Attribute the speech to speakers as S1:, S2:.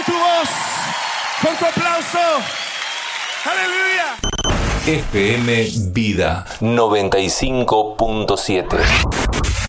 S1: tu voz, con tu aplauso. ¡Aleluya!
S2: FM Vida 95.7.